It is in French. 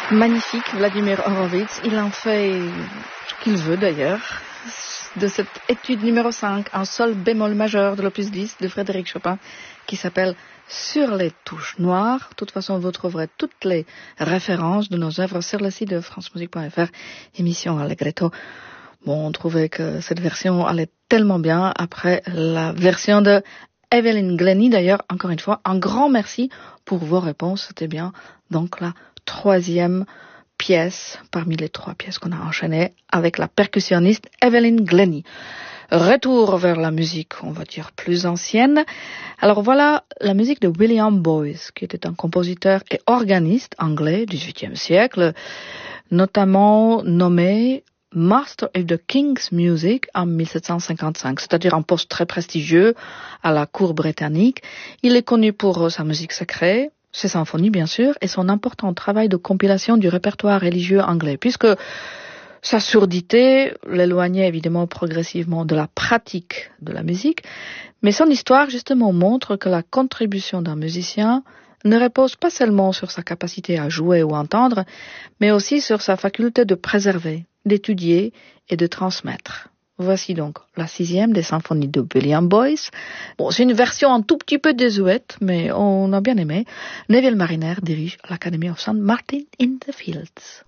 Magnifique, Vladimir Horowitz. Il en fait ce qu'il veut d'ailleurs. De cette étude numéro 5, un sol bémol majeur de l'opus 10 de Frédéric Chopin, qui s'appelle Sur les touches noires. De toute façon, vous trouverez toutes les références de nos œuvres sur le site de francemusique.fr, émission Allegretto. Bon, on trouvait que cette version allait tellement bien après la version de Evelyn Glennie. D'ailleurs, encore une fois, un grand merci pour vos réponses. C'était bien donc la troisième pièce parmi les trois pièces qu'on a enchaînées avec la percussionniste Evelyn Glennie. Retour vers la musique, on va dire, plus ancienne. Alors voilà la musique de William Boyce, qui était un compositeur et organiste anglais du XVIIIe siècle, notamment nommé Master of the King's Music en 1755, c'est-à-dire un poste très prestigieux à la cour britannique. Il est connu pour sa musique sacrée, ses symphonies bien sûr, et son important travail de compilation du répertoire religieux anglais, puisque sa surdité l'éloignait évidemment progressivement de la pratique de la musique, mais son histoire justement montre que la contribution d'un musicien ne repose pas seulement sur sa capacité à jouer ou entendre, mais aussi sur sa faculté de préserver, d'étudier et de transmettre. Voici donc la 6e des symphonies de William Boyce. Bon, c'est une version un tout petit peu désuète, mais on a bien aimé. Neville Marriner dirige l'Academy of St. Martin in the Fields.